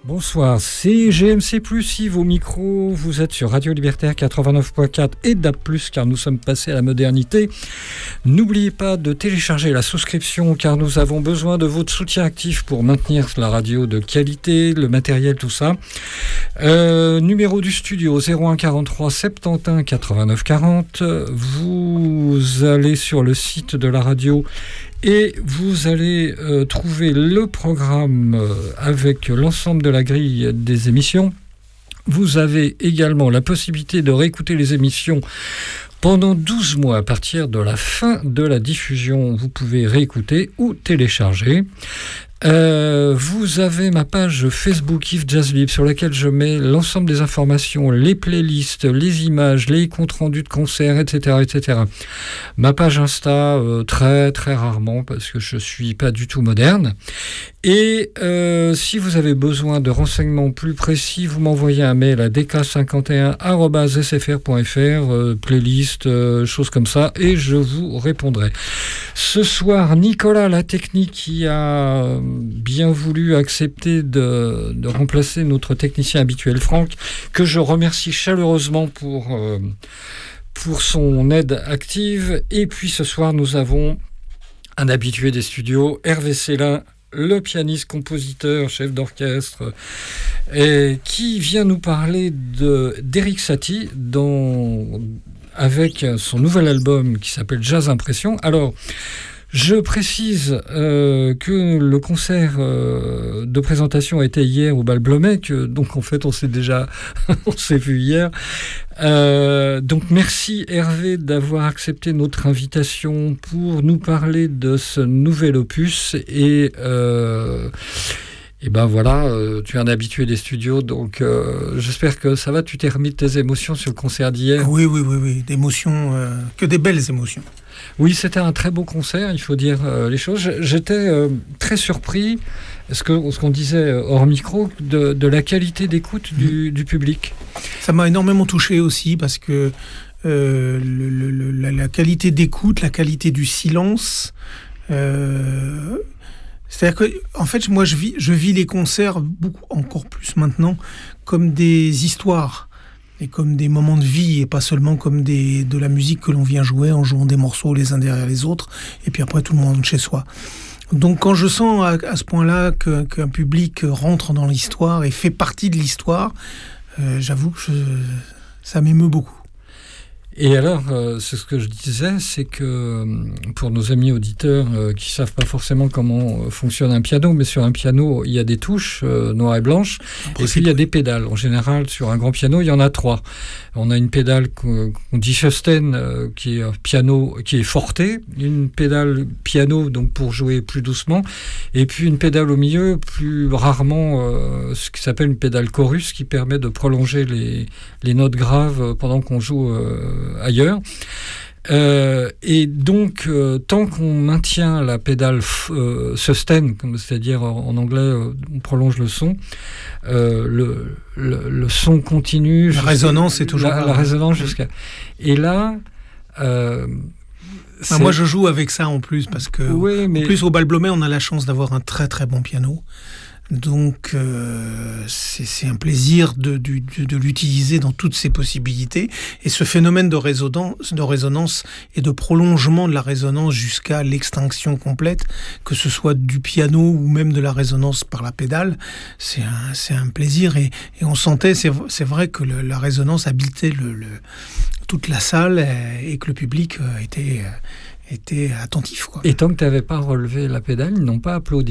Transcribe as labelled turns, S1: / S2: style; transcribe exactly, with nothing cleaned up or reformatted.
S1: Bonsoir, c'est G M C plus, Yves au micro, vous êtes sur Radio Libertaire quatre-vingt-neuf point quatre et D A B plus, car nous sommes passés à la modernité. N'oubliez pas de télécharger la souscription, car nous avons besoin de votre soutien actif pour maintenir la radio de qualité, le matériel, tout ça. Euh, numéro du studio zéro un quarante-trois soixante-et-onze quatre-vingt-neuf quarante. Vous allez sur le site de la radio et vous allez euh, trouver le programme euh, avec l'ensemble de la grille des émissions. Vous avez également la possibilité de réécouter les émissions pendant douze mois à partir de la fin de la diffusion. Vous pouvez réécouter ou télécharger. Euh, vous avez ma page Facebook Yves Jazz Libre sur laquelle je mets l'ensemble des informations, les playlists, les images, les comptes rendus de concerts, et cetera, et cetera. Ma page Insta, euh, très très rarement parce que je suis pas du tout moderne. Et euh, si vous avez besoin de renseignements plus précis, vous m'envoyez un mail à d k cinquante et un arobase s f r point f r, euh, playlist, euh, choses comme ça, et je vous répondrai. Ce soir, Nicolas, la technique, qui a bien voulu accepter de, de remplacer notre technicien habituel, Franck, que je remercie chaleureusement pour, euh, pour son aide active. Et puis ce soir, nous avons un habitué des studios, Hervé Célin, le pianiste, compositeur, chef d'orchestre, et qui vient nous parler de, d'Éric Satie dans, avec son nouvel album qui s'appelle Jazz Impression. Alors, je précise euh, que le concert euh, de présentation a été hier au Bal Blomet, donc en fait on s'est déjà on s'est vu hier. Euh, donc merci Hervé d'avoir accepté notre invitation pour nous parler de ce nouvel opus et euh, et ben voilà, euh, tu es un habitué des studios, donc euh, j'espère que ça va. Tu t'es remis de tes émotions sur le concert d'hier.
S2: Oui, oui, oui, oui, d'émotions, euh, que des belles émotions.
S1: Oui, c'était un très beau concert, il faut dire euh, les choses. J'étais euh, très surpris, ce, que, ce qu'on disait hors micro, de, de la qualité d'écoute du, du public.
S2: Ça m'a énormément touché aussi, parce que euh, le, le, la, la qualité d'écoute, la qualité du silence... Euh, c'est-à-dire que, en fait, moi, je vis, je vis les concerts, beaucoup, encore plus maintenant, comme des histoires. Et comme des moments de vie, et pas seulement comme des, de la musique que l'on vient jouer en jouant des morceaux les uns derrière les autres, et puis après tout le monde chez soi. Donc quand je sens à, à ce point-là que, qu'un public rentre dans l'histoire et fait partie de l'histoire, euh, j'avoue que je, ça m'émeut beaucoup.
S1: Et alors, euh, c'est ce que je disais, c'est que pour nos amis auditeurs euh, qui savent pas forcément comment fonctionne un piano, mais sur un piano, il y a des touches euh, noires et blanches, et puis il y a des pédales. En général, sur un grand piano, il y en a trois. On a une pédale qu'on dit sustain, euh, qui est piano, qui est forte, une pédale piano, donc pour jouer plus doucement, et puis une pédale au milieu, plus rarement, euh, ce qui s'appelle une pédale chorus, qui permet de prolonger les, les notes graves pendant qu'on joue euh, ailleurs. Euh, et donc, euh, tant qu'on maintient la pédale euh, sustain, c'est-à-dire en anglais, euh, on prolonge le son, euh, le, le, le son continue.
S2: La résonance est toujours
S1: la,
S2: là.
S1: La résonance jusqu'à. Et là. Euh,
S2: ah, moi, je joue avec ça en plus, parce que
S1: oui, mais...
S2: en plus au Bal Blomet, on a la chance d'avoir un très très bon piano. Donc, euh, c'est, c'est un plaisir de, de, de l'utiliser dans toutes ses possibilités. Et ce phénomène de résonance, de résonance et de prolongement de la résonance jusqu'à l'extinction complète, que ce soit du piano ou même de la résonance par la pédale, c'est un, c'est un plaisir. Et, et on sentait, c'est, c'est vrai que le, la résonance habitait le, le, toute la salle et, et que le public était, était attentif, quoi.
S1: Et tant que tu n'avais pas relevé la pédale, ils n'ont pas applaudi.